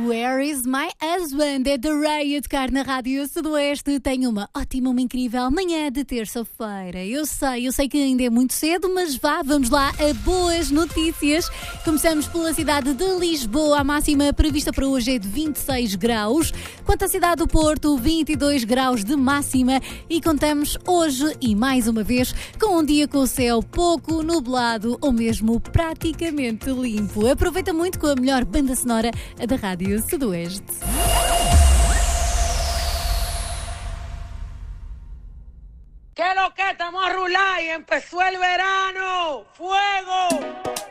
Where is my husband? É da Ray a tocar na Rádio Sudoeste. Tenho uma ótima, uma incrível manhã de terça-feira. Eu sei que ainda é muito cedo, mas vamos lá a boas notícias. Começamos pela cidade de Lisboa. A máxima prevista para hoje é de 26 graus. Quanto à cidade do Porto, 22 graus de máxima. E contamos hoje, e mais uma vez, com um dia com o céu pouco nublado ou mesmo praticamente limpo. Aproveita muito com a melhor banda sonora da Rádio Sudoeste. ¿Qué lo que estamos a rular y empezó el verano? ¡Fuego!